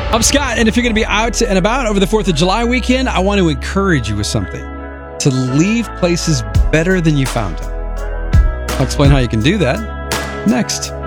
I'm Scott, and if you're going to be out and about over the 4th of July weekend, I want to encourage you with something. To leave places better than you found them. I'll explain how you can do that next.